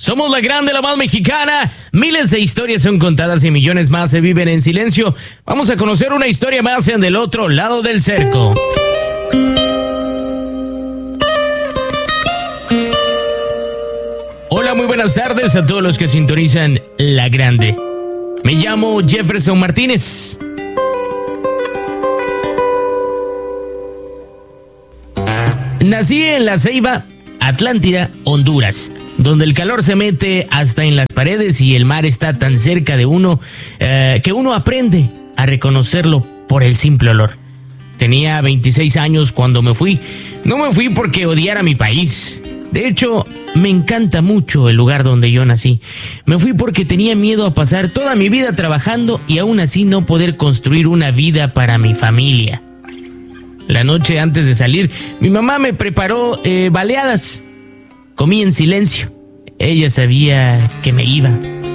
Somos la grande, la más mexicana. Miles de historias son contadas y millones más se viven en silencio. Vamos a conocer una historia más en del otro lado del cerco. Hola, muy buenas tardes a todos los que sintonizan La Grande. Me llamo Jefferson Martínez. Nací en La Ceiba, Atlántida, Honduras, donde el calor se mete hasta en las paredes y el mar está tan cerca de uno que uno aprende a reconocerlo por el simple olor. Tenía 26 años cuando me fui. No me fui porque odiara mi país. De hecho, me encanta mucho el lugar donde yo nací. Me fui porque tenía miedo a pasar toda mi vida trabajando y aún así no poder construir una vida para mi familia. La noche antes de salir, mi mamá me preparó baleadas. Comí en silencio. Ella sabía que me iba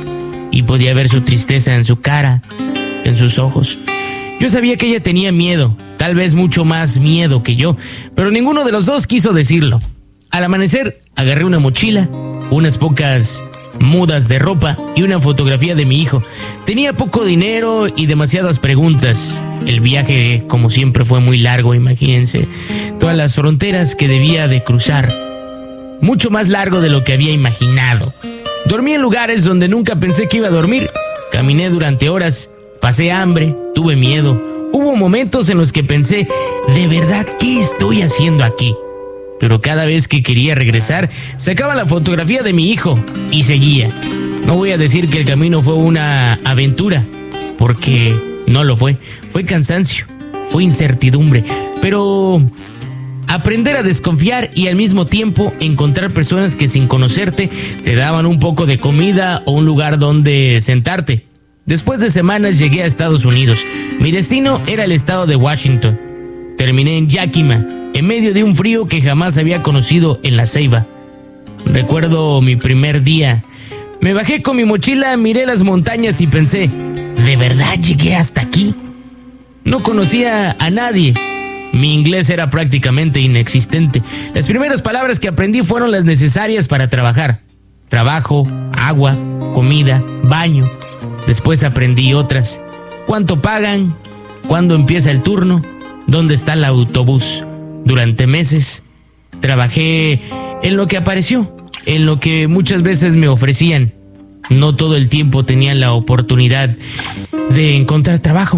y podía ver su tristeza en su cara, en sus ojos. Yo sabía que ella tenía miedo, tal vez mucho más miedo que yo, pero ninguno de los dos quiso decirlo. Al amanecer, agarré una mochila, unas pocas mudas de ropa y una fotografía de mi hijo. Tenía poco dinero y demasiadas preguntas. El viaje, como siempre, fue muy largo, imagínense. Todas las fronteras que debía de cruzar. Mucho más largo de lo que había imaginado. Dormí en lugares donde nunca pensé que iba a dormir. Caminé durante horas, pasé hambre, tuve miedo. Hubo momentos en los que pensé, ¿de verdad qué estoy haciendo aquí? Pero cada vez que quería regresar, sacaba la fotografía de mi hijo y seguía. No voy a decir que el camino fue una aventura, porque no lo fue. Fue cansancio, fue incertidumbre, pero aprender a desconfiar y al mismo tiempo encontrar personas que sin conocerte te daban un poco de comida o un lugar donde sentarte. Después de semanas llegué a Estados Unidos. Mi destino era el estado de Washington. Terminé en Yakima, en medio de un frío que jamás había conocido en La Ceiba. Recuerdo mi primer día. Me bajé con mi mochila, miré las montañas y pensé, ¿de verdad llegué hasta aquí? No conocía a nadie. Mi inglés era prácticamente inexistente. Las primeras palabras que aprendí fueron las necesarias para trabajar. Trabajo, agua, comida, baño. Después aprendí otras. ¿Cuánto pagan? ¿Cuándo empieza el turno? ¿Dónde está el autobús? Durante meses trabajé en lo que apareció, en lo que muchas veces me ofrecían. No todo el tiempo tenía la oportunidad de encontrar trabajo.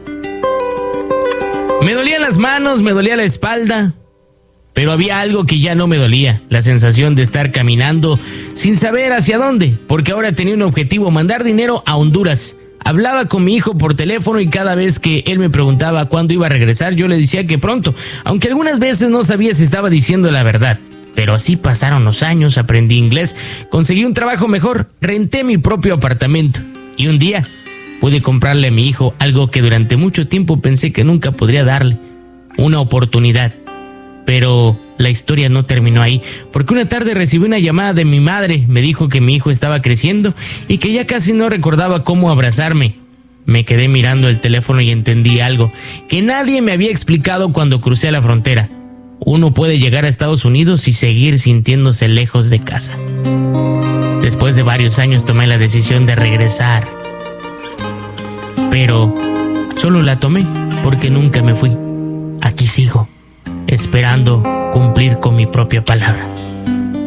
Me dolían las manos, me dolía la espalda, pero había algo que ya no me dolía, la sensación de estar caminando sin saber hacia dónde, porque ahora tenía un objetivo, mandar dinero a Honduras. Hablaba con mi hijo por teléfono y cada vez que él me preguntaba cuándo iba a regresar, yo le decía que pronto, aunque algunas veces no sabía si estaba diciendo la verdad. Pero así pasaron los años, aprendí inglés, conseguí un trabajo mejor, renté mi propio apartamento y un día pude comprarle a mi hijo algo que durante mucho tiempo pensé que nunca podría darle, una oportunidad. Pero la historia no terminó ahí, porque una tarde recibí una llamada de mi madre. Me dijo que mi hijo estaba creciendo y que ya casi no recordaba cómo abrazarme. Me quedé mirando el teléfono y entendí algo que nadie me había explicado cuando crucé la frontera. Uno puede llegar a Estados Unidos y seguir sintiéndose lejos de casa. Después de varios años tomé la decisión de regresar. Pero solo la tomé porque nunca me fui. Aquí sigo, esperando cumplir con mi propia palabra.